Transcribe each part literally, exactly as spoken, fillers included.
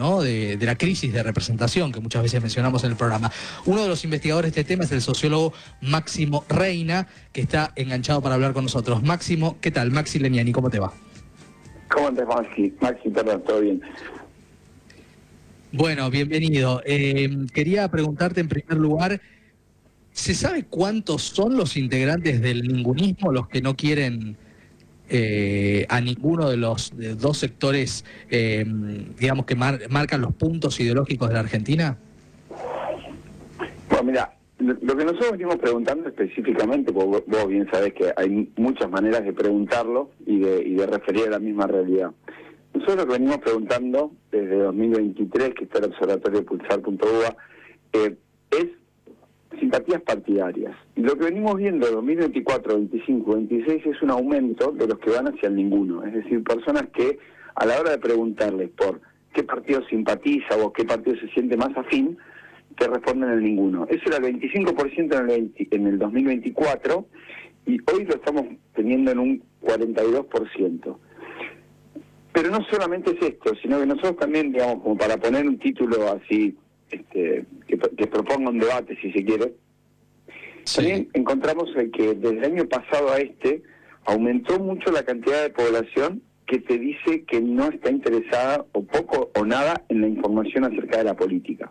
¿no?, de, de la crisis de representación que muchas veces mencionamos en el programa. Uno de los investigadores de este tema es el sociólogo Máximo Reina, que está enganchado para hablar con nosotros. Máximo, ¿qué tal? Maxi Leniani, ¿cómo te va? ¿Cómo andas, Maxi? Maxi, perdón, todo bien. Bueno, bienvenido. Eh, quería preguntarte en primer lugar, ¿se sabe cuántos son los integrantes del ningunismo, los que no quieren eh, a ninguno de los de dos sectores, eh, digamos, que mar, marcan los puntos ideológicos de la Argentina? Bueno, mira, lo, lo que nosotros venimos preguntando específicamente, porque vos, vos bien sabés que hay muchas maneras de preguntarlo y de, y de referir a la misma realidad. Nosotros lo que venimos preguntando desde dos mil veintitrés, que está el observatorio pulsar punto u a, eh, es simpatías partidarias. Y lo que venimos viendo de dos mil veinticuatro, veinticinco, veintiséis es un aumento de los que van hacia el ninguno. Es decir, personas que a la hora de preguntarles por qué partido simpatiza o qué partido se siente más afín, te responden el ninguno. Eso era el veinticinco por ciento en el, veinte, en el dos mil veinticuatro y hoy lo estamos teniendo en un cuarenta y dos por ciento. Pero no solamente es esto, sino que nosotros también, digamos, como para poner un título así, este, que, que proponga un debate, si se quiere, sí. También encontramos que desde el año pasado a este aumentó mucho la cantidad de población que te dice que no está interesada o poco o nada en la información acerca de la política.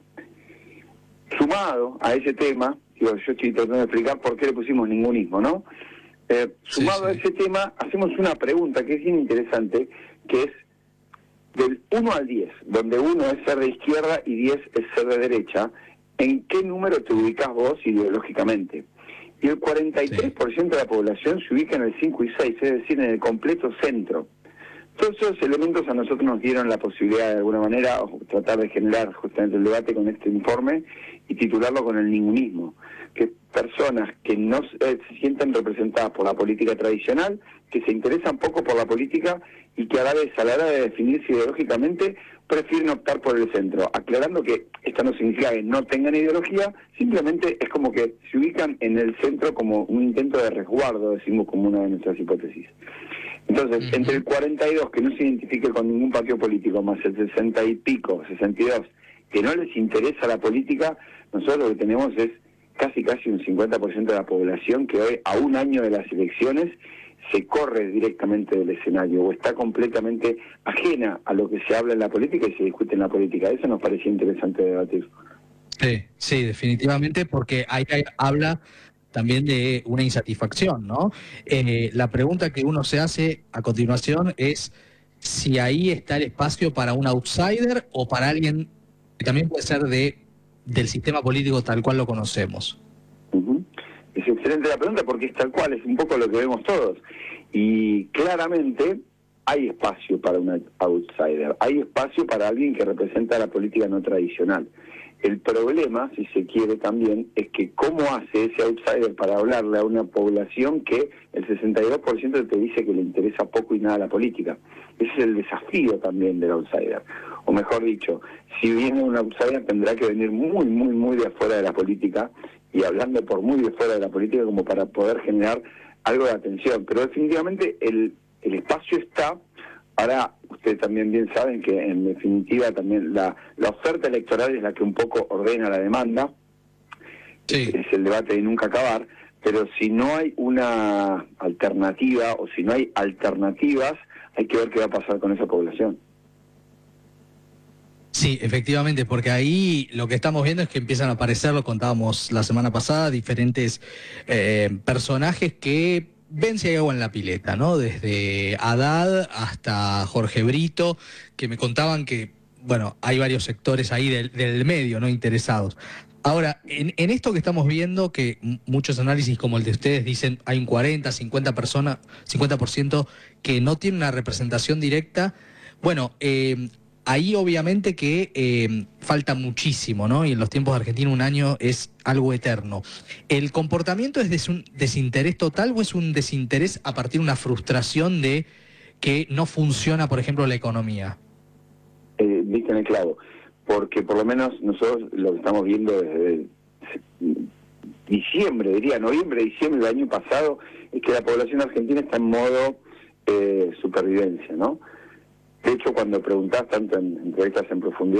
Sumado a ese tema, digo, yo estoy tratando de explicar por qué le pusimos ningunismo, ¿no? Eh, sumado sí, sí. a ese tema, hacemos una pregunta que es bien interesante, que es del uno al diez, donde uno es ser de izquierda y diez es ser de derecha, ¿en qué número te ubicas vos ideológicamente? Y el cuarenta y tres por ciento sí. de la población se ubica en el cinco y seis, es decir, en el completo centro. Todos esos elementos a nosotros nos dieron la posibilidad de alguna manera tratar de generar justamente el debate con este informe y titularlo con el ningunismo, que personas que no eh, se sienten representadas por la política tradicional, que se interesan poco por la política y que a la vez a la hora de definirse ideológicamente prefieren optar por el centro, aclarando que esto no significa que no tengan ideología, simplemente es como que se ubican en el centro como un intento de resguardo, decimos como una de nuestras hipótesis. Entonces, uh-huh. entre el cuarenta y dos que no se identifique con ningún partido político, más el sesenta y pico, sesenta y dos, que no les interesa la política, nosotros lo que tenemos es casi casi un cincuenta por ciento de la población que hoy, a un año de las elecciones, se corre directamente del escenario o está completamente ajena a lo que se habla en la política y se discute en la política. Eso nos parecía interesante debatir. Sí, sí, definitivamente, porque ahí habla también de una insatisfacción, ¿no? Eh, la pregunta que uno se hace a continuación es si ahí está el espacio para un outsider o para alguien que también puede ser de del sistema político tal cual lo conocemos. Uh-huh. Es excelente la pregunta porque es tal cual, es un poco lo que vemos todos. Y claramente hay espacio para un outsider, hay espacio para alguien que representa la política no tradicional. El problema, si se quiere también, es que cómo hace ese outsider para hablarle a una población que el sesenta y dos por ciento te dice que le interesa poco y nada la política. Ese es el desafío también del outsider. O mejor dicho, si viene un outsider tendrá que venir muy, muy, muy de afuera de la política y hablando por muy de fuera de la política como para poder generar algo de atención. Pero definitivamente el, el espacio está. Ahora, ustedes también bien saben que en definitiva también la, la oferta electoral es la que un poco ordena la demanda, sí. es, es el debate de nunca acabar, pero si no hay una alternativa o si no hay alternativas, hay que ver qué va a pasar con esa población. Sí, efectivamente, porque ahí lo que estamos viendo es que empiezan a aparecer, lo contábamos la semana pasada, diferentes eh, personajes que ven si hay agua en la pileta, ¿no? Desde Haddad hasta Jorge Brito, que me contaban que, bueno, hay varios sectores ahí del, del medio, ¿no? Interesados. Ahora, en, en esto que estamos viendo, que muchos análisis como el de ustedes dicen hay un cuarenta, cincuenta personas, cincuenta por ciento que no tienen una representación directa, bueno, eh, ahí obviamente que eh, falta muchísimo, ¿no? Y en los tiempos de Argentina un año es algo eterno. ¿El comportamiento es de un desinterés total o es un desinterés a partir de una frustración de que no funciona, por ejemplo, la economía? Eh, viste en el clavo, porque por lo menos nosotros lo que estamos viendo desde diciembre, diría noviembre, diciembre del año pasado, es que la población argentina está en modo eh, supervivencia, ¿no? De hecho, cuando preguntás tanto en entrevistas en profundidad,